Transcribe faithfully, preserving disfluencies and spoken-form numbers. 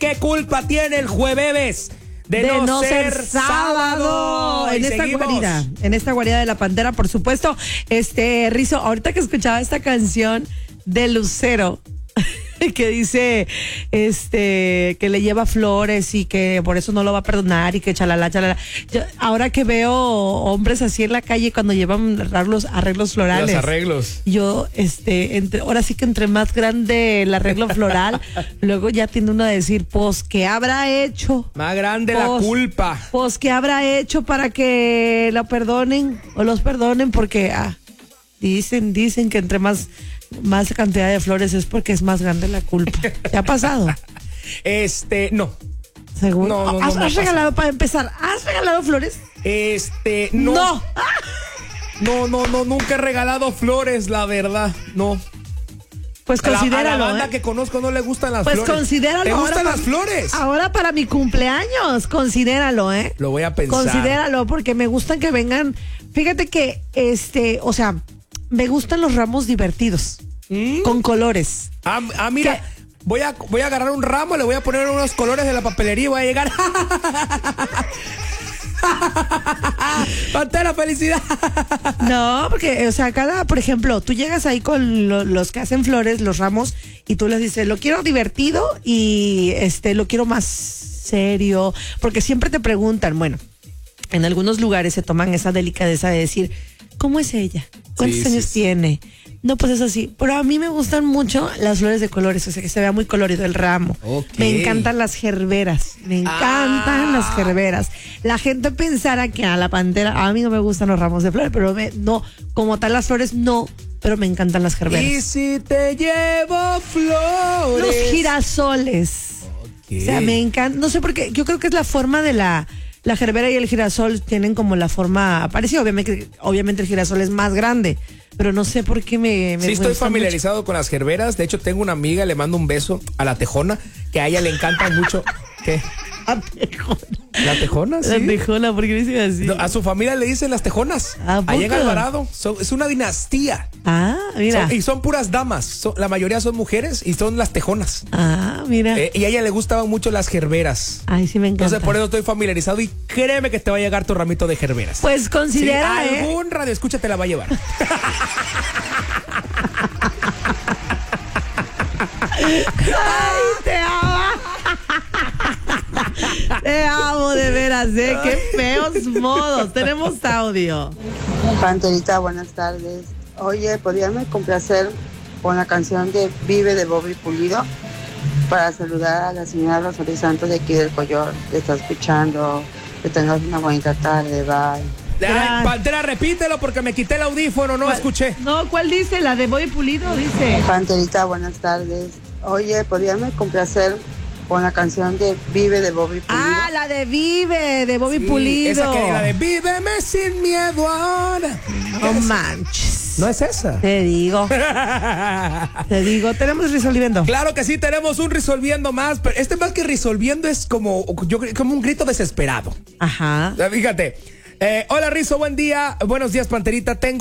¿qué culpa tiene el jueves de, de no, no ser, ser sábado? En esta seguimos. guarida, en esta guarida de la Pantera, por supuesto. Este, Rizo, ahorita que escuchaba esta canción de Lucero, que dice este que le lleva flores y que por eso no lo va a perdonar y que chalala, chalala. Yo, ahora que veo hombres así en la calle cuando llevan arreglos, arreglos florales. Los arreglos. Yo, este, entre, ahora sí que entre más grande el arreglo floral, luego ya tiende uno a decir, pues, ¿qué habrá hecho? Más grande pues, la culpa. Pues, ¿qué habrá hecho para que lo perdonen o los perdonen? Porque, ah, dicen, dicen que entre más más cantidad de flores es porque es más grande la culpa. ¿Te ha pasado? Este, no. ¿Seguro? No, no, no, ¿Has, no has regalado, para empezar, ¿has regalado flores? Este, no. No. No, no, no, nunca he regalado flores, la verdad, no. Pues considéralo. A la banda ¿eh? que conozco no le gustan las pues flores. Pues considéralo. ¿Te gustan para, las flores? Ahora para mi cumpleaños, considéralo, ¿eh? Lo voy a pensar. Considéralo, porque me gustan que vengan. Fíjate que, este, o sea, me gustan los ramos divertidos, ¿Mm? con colores. Ah, ah mira, ¿Qué? voy a voy a agarrar un ramo, le voy a poner unos colores de la papelería y voy a llegar. Pantera, felicidad. No, porque, o sea, cada, por ejemplo, tú llegas ahí con lo, los que hacen flores, los ramos, y tú les dices, lo quiero divertido y este lo quiero más serio, porque siempre te preguntan, bueno, en algunos lugares se toman esa delicadeza de decir, ¿cómo es ella? ¿Cuántos sí, años sí, tiene? No, pues es así. Pero a mí me gustan mucho las flores de colores, o sea, que se vea muy colorido el ramo. Okay. Me encantan las gerberas. Me encantan ah. las gerberas. La gente pensara que a la Pantera, a mí no me gustan los ramos de flores, pero me, no, como tal las flores, no. Pero me encantan las gerberas. Y si te llevo flores. Los girasoles. Okay. O sea, me encanta. No sé por qué. Yo creo que es la forma de la. La gerbera y el girasol tienen como la forma parecida. Obviamente, obviamente el girasol es más grande, pero no sé por qué me. me sí, estoy familiarizado mucho con las gerberas. De hecho, tengo una amiga, le mando un beso a la tejona, que a ella le encanta mucho. ¿Qué? La tejona. ¿La tejona? Sí. La tejona, ¿por qué dicen así? No, a su familia le dicen las tejonas. Allá en Alvarado. Son, es una dinastía. Ah, mira. Son, y son puras damas. Son, la mayoría son mujeres y son las tejonas. Ah, mira. Eh, y a ella le gustaban mucho las gerberas. Ay, sí me encanta. Entonces, por eso estoy familiarizado y créeme que te va a llegar tu ramito de gerberas. Pues considera, sí, ¿eh? Algún radio escucha te la va a llevar. Ay, te amo. Te amo, de veras, ¿eh? Qué feos modos. Tenemos audio. Panterita, buenas tardes. Oye, ¿podrían complacer con la canción de Vive de Bobby Pulido? Para saludar a la señora Rosario Santos de aquí del Coyor. Te está escuchando. Que tengas una bonita tarde. Bye. Ay, Pantera, repítelo porque me quité el audífono, no escuché. No, ¿cuál dice? ¿La de Bobby Pulido? Dice. Panterita, buenas tardes. Oye, ¿podrían complacer con la canción de Vive de Bobby Pulido? Ah, la de Vive de Bobby sí, Pulido. Esa que la de Víveme sin miedo ahora. No manches. No es esa. Te digo. Te digo, tenemos resolviendo. Claro que sí, tenemos un resolviendo más, pero este más que resolviendo es como, yo, como un grito desesperado. Ajá. Fíjate. Eh, hola Rizo, buen día. Buenos días, Panterita. Tengo